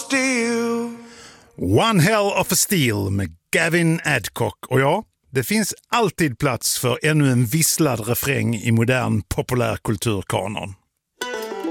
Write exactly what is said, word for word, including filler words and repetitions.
steel. One Hell of a Steel med Gavin Adcock. Och ja, det finns alltid plats för ännu en visslad refräng i modern populärkulturkanon.